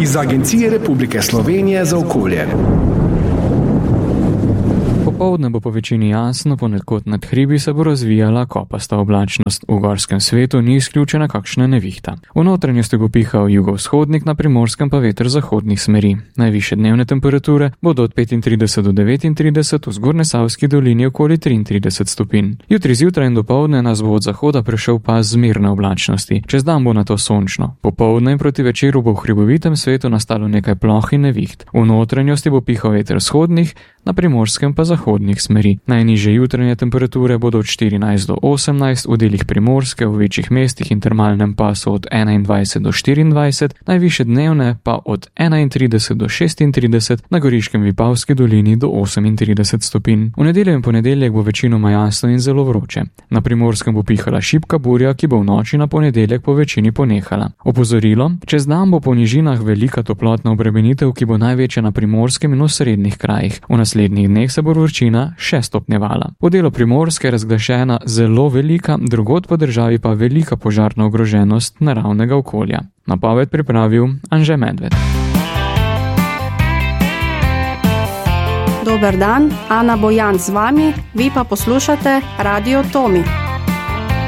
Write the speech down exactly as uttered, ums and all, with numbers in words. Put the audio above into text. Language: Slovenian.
iz Agencije Republike Slovenije za okolje. Popoldne bo po večini jasno, ponekod nad hribi se bo razvijala kopasta oblačnost. V gorskem svetu ni izključena kakšna nevihta. V notranjosti bo pihal jugovzhodnik, na Primorskem pa veter zahodnih smeri. Najvišje dnevne temperature bodo od petintrideset do devetintrideset, v Zgornjesavski dolini okoli triintrideset stopinj. Jutri zjutraj in dopoldne nas bo od zahoda prešel pas zmerne oblačnosti. Čez dan bo nato sončno. Popoldne in proti večeru bo v hribovitem svetu nastalo nekaj ploh in neviht. V notranjosti bo pihal veter vzhodnih, na Primorskem pa zahodnih smeri. Najnižje jutranje temperature bodo od štirinajst do osemnajst, v delih Primorske, v večjih mestih in termalnem pasu od enaindvajset do štiriindvajset, najvišje dnevne pa od enaintrideset do šestintrideset, na Goriškem Vipavski dolini do osemintrideset stopinj. V nedeljo in ponedeljek bo večinoma jasno in zelo vroče. Na Primorskem bo pihala šibka burja, ki bo v noči na ponedeljek po večini ponehala. Opozorilo: čez dan bo po nižinah velika toplotna obremenitev, ki bo največja na Primorskem in v srednjih krajih. V naslednjih dneh se bo vročina še stopnjevala. V delu Primorske je razglašena zelo velika, drugod po državi pa velika požarna ogroženost naravnega okolja. Napoved pripravil Anže Medved. Dober dan, Ana Bojan z vami, vi pa poslušate Radio Tomi.